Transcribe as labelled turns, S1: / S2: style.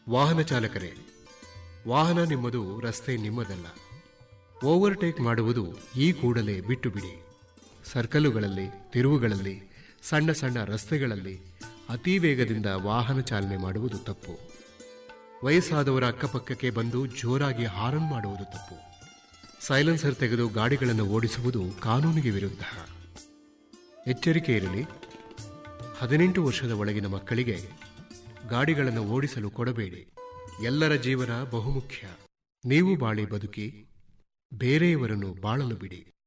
S1: ವಾಹನ ಚಾಲಕರೇ, ವಾಹನ ನಿಮ್ಮದು, ರಸ್ತೆ ನಿಮ್ಮದಲ್ಲ. ಓವರ್ಟೇಕ್ ಮಾಡುವುದು ಈ ಕೂಡಲೇ ಬಿಟ್ಟು ಬಿಡಿ. ಸರ್ಕಲುಗಳಲ್ಲಿ, ತಿರುವುಗಳಲ್ಲಿ, ಸಣ್ಣ ಸಣ್ಣ ರಸ್ತೆಗಳಲ್ಲಿ ಅತಿ ವೇಗದಿಂದ ವಾಹನ ಚಾಲನೆ ಮಾಡುವುದು ತಪ್ಪು. ವಯಸ್ಸಾದವರ ಅಕ್ಕಪಕ್ಕಕ್ಕೆ ಬಂದು ಜೋರಾಗಿ ಹಾರನ್ ಮಾಡುವುದು ತಪ್ಪು. ಸೈಲೆನ್ಸರ್ ತೆಗೆದು ಗಾಡಿಗಳನ್ನು ಓಡಿಸುವುದು ಕಾನೂನಿಗೆ ವಿರುದ್ಧ. ಎಚ್ಚರಿಕೆ ಇರಲಿ. 18 ವರ್ಷದ ಒಳಗಿನ ಮಕ್ಕಳಿಗೆ ಗಾಡಿಗಳನ್ನು ಓಡಿಸಲು ಕೊಡಬೇಡಿ. ಎಲ್ಲರ ಜೀವನ ಬಹುಮುಖ್ಯ. ನೀವು ಬಾಳಿ ಬದುಕಿ, ಬೇರೆಯವರನ್ನು ಬಾಳಲು ಬಿಡಿ.